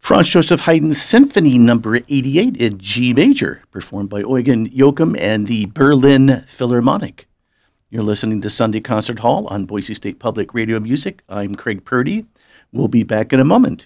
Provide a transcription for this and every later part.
Franz Joseph Haydn's Symphony Number 88 in G major, performed by Eugen Joachim and the Berlin Philharmonic. You're listening to Sunday Concert Hall on Boise State Public Radio Music. I'm Craig Purdy. We'll be back in a moment.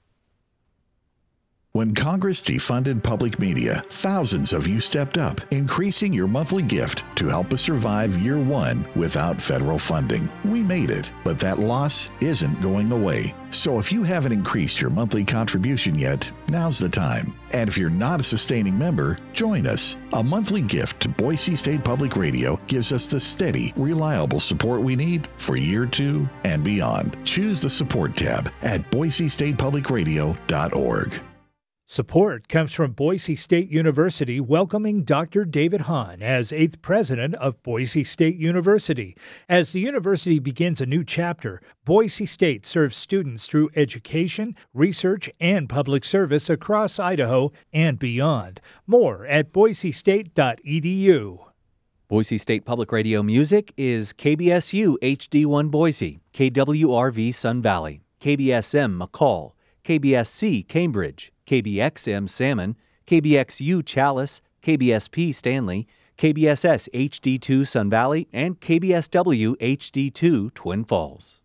When Congress defunded public media, thousands of you stepped up, increasing your monthly gift to help us survive year one without federal funding. We made it, but that loss isn't going away. So if you haven't increased your monthly contribution yet, now's the time. And if you're not a sustaining member, join us. A monthly gift to Boise State Public Radio gives us the steady, reliable support we need for year two and beyond. Choose the support tab at boisestatepublicradio.org. Support comes from Boise State University welcoming Dr. David Hahn as 8th president of Boise State University. As the university begins a new chapter, Boise State serves students through education, research, and public service across Idaho and beyond. More at boisestate.edu. Boise State Public Radio Music is KBSU HD1 Boise, KWRV Sun Valley, KBSM McCall, KBSC Cambridge, KBXM Salmon, KBXU Chalice, KBSP Stanley, KBSS HD2 Sun Valley, and KBSW HD2 Twin Falls.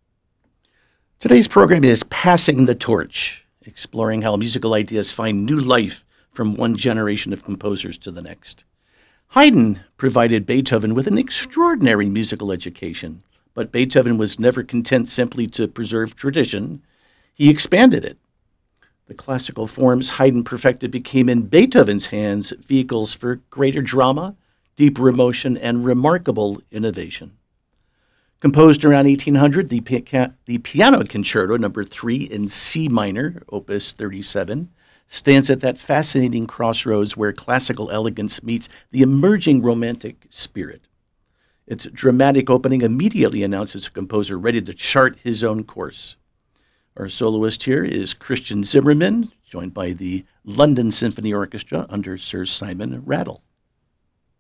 Today's program is Passing the Torch, exploring how musical ideas find new life from one generation of composers to the next. Haydn provided Beethoven with an extraordinary musical education, but Beethoven was never content simply to preserve tradition. He expanded it. The classical forms Haydn perfected became in Beethoven's hands vehicles for greater drama, deeper emotion, and remarkable innovation. Composed around 1800, the Piano Concerto No. 3 in C minor, Opus 37, stands at that fascinating crossroads where classical elegance meets the emerging romantic spirit. Its dramatic opening immediately announces a composer ready to chart his own course. Our soloist here is Christian Zimmerman, joined by the London Symphony Orchestra under Sir Simon Rattle.